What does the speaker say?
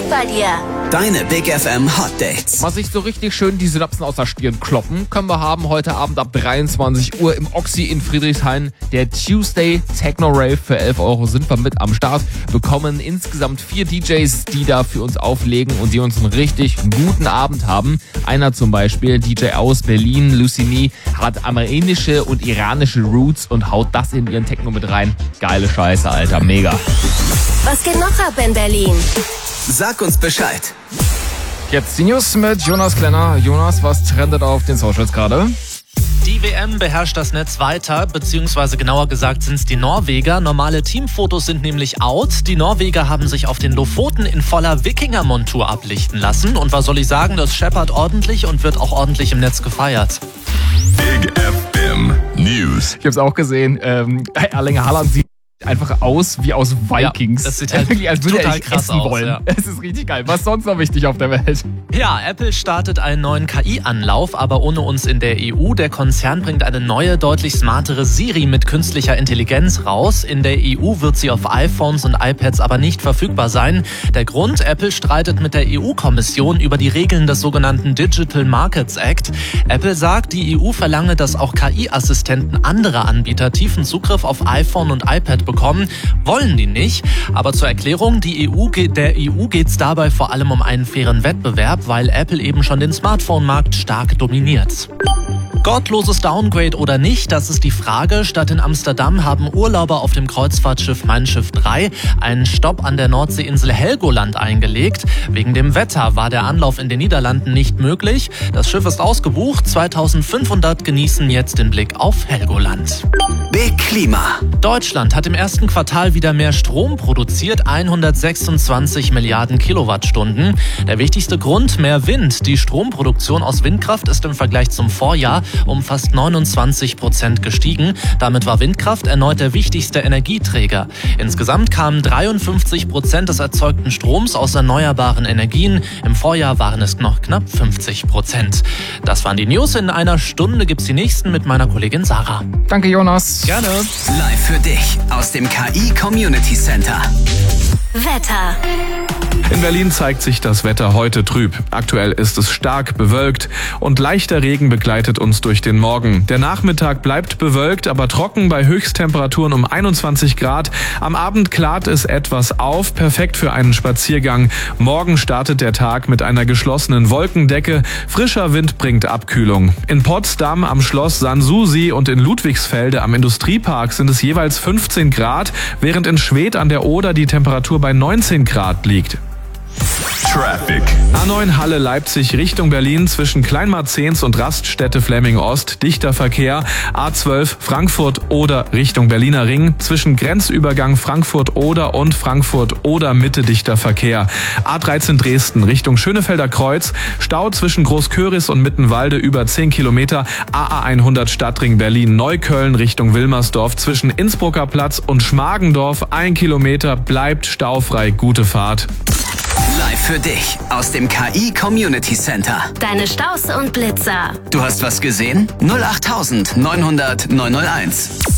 bei dir. Deine Big FM Hot Dates. Was sich so richtig schön die Synapsen aus der Stirn kloppen, können wir haben heute Abend ab 23 Uhr im Oxy in Friedrichshain. Der Tuesday Techno Rave für 11 € sind wir mit am Start. Bekommen insgesamt 4 DJs, die da für uns auflegen und die uns einen richtig guten Abend haben. Einer zum Beispiel, DJ aus Berlin, Lucini, hat armenische und iranische Roots und haut das in ihren Techno mit rein. Geile Scheiße, Alter, mega. Was geht noch ab in Berlin? Sag uns Bescheid. Jetzt die News mit Jonas Klenner. Jonas, was trendet auf den Socials gerade? Die WM beherrscht das Netz weiter, beziehungsweise genauer gesagt sind es die Norweger. Normale Teamfotos sind nämlich out. Die Norweger haben sich auf den Lofoten in voller Wikinger-Montur ablichten lassen. Und was soll ich sagen, das scheppert ordentlich und wird auch ordentlich im Netz gefeiert. Big FM News. Ich habe es auch gesehen. Erling Haaland sieht einfach aus wie aus Vikings. Ja, das sieht halt wirklich, als würde total er krass essen aus, wollen. ja. Es ist richtig geil. Was sonst noch wichtig auf der Welt? Ja, Apple startet einen neuen KI-Anlauf, aber ohne uns in der EU. Der Konzern bringt eine neue, deutlich smartere Siri mit künstlicher Intelligenz raus. In der EU wird sie auf iPhones und iPads aber nicht verfügbar sein. Der Grund, Apple streitet mit der EU-Kommission über die Regeln des sogenannten Digital Markets Act. Apple sagt, die EU verlange, dass auch KI-Assistenten anderer Anbieter tiefen Zugriff auf iPhone und iPad bekommen. Wollen die nicht. Aber zur Erklärung, der EU geht es dabei vor allem um einen fairen Wettbewerb, weil Apple eben schon den Smartphone-Markt stark dominiert. Gottloses Downgrade oder nicht, das ist die Frage. Statt in Amsterdam haben Urlauber auf dem Kreuzfahrtschiff Mein Schiff 3 einen Stopp an der Nordseeinsel Helgoland eingelegt. Wegen dem Wetter war der Anlauf in den Niederlanden nicht möglich. Das Schiff ist ausgebucht. 2500 genießen jetzt den Blick auf Helgoland. Big Klima. Deutschland hat im ersten Quartal wieder mehr Strom produziert, 126 Milliarden Kilowattstunden. Der wichtigste Grund, mehr Wind. Die Stromproduktion aus Windkraft ist im Vergleich zum Vorjahr um fast 29% gestiegen. Damit war Windkraft erneut der wichtigste Energieträger. Insgesamt kamen 53% des erzeugten Stroms aus erneuerbaren Energien. Im Vorjahr waren es noch knapp 50%. Das waren die News. In einer Stunde gibt's die nächsten mit meiner Kollegin Sarah. Danke, Jonas. Gerne. Live für dich aus dem KI Community Center. Wetter. In Berlin zeigt sich das Wetter heute trüb. Aktuell ist es stark bewölkt und leichter Regen begleitet uns durch den Morgen. Der Nachmittag bleibt bewölkt, aber trocken bei Höchsttemperaturen um 21 Grad. Am Abend klart es etwas auf, perfekt für einen Spaziergang. Morgen startet der Tag mit einer geschlossenen Wolkendecke. Frischer Wind bringt Abkühlung. In Potsdam am Schloss Sanssouci und in Ludwigsfelde am Industriepark sind es jeweils 15 Grad, während in Schwedt an der Oder die Temperatur bei 19 Grad liegt. Traffic. A9 Halle Leipzig Richtung Berlin zwischen Kleinmarzens und Raststätte Flemming Ost dichter Verkehr. A12 Frankfurt Oder Richtung Berliner Ring zwischen Grenzübergang Frankfurt Oder und Frankfurt Oder Mitte dichter Verkehr. A13 Dresden Richtung Schönefelder Kreuz Stau zwischen Großköris und Mittenwalde über 10 Kilometer. AA100 Stadtring Berlin Neukölln Richtung Wilmersdorf zwischen Innsbrucker Platz und Schmargendorf 1 Kilometer bleibt staufrei. Gute Fahrt. Live für dich aus dem KI Community Center. Deine Staus und Blitzer. Du hast was gesehen? 08900 901.